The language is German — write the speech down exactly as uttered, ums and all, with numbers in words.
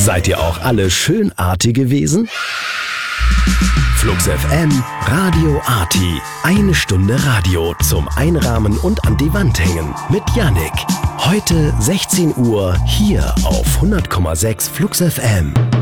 Seid ihr auch alle schönartige Wesen? Flux F M, Radio Arti. Eine Stunde Radio zum Einrahmen und an die Wand hängen mit Yannick. Heute sechzehn Uhr hier auf hundert Komma sechs Flux F M.